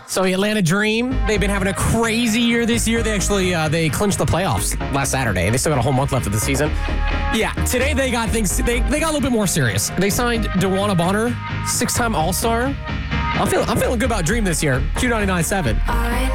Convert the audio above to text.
So the Atlanta Dream, they've been having a crazy year this year. They actually they clinched the playoffs last Saturday. They still got a whole month left of the season. Yeah, today they got things. They got a little bit more serious. They signed DeWanna Bonner, 6-time All-Star. I'm feeling good about Dream this year. Q99.7.